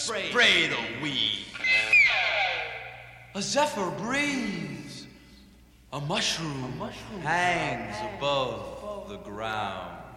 spray the weed. A zephyr breathes. A mushroom Hangs above the ground.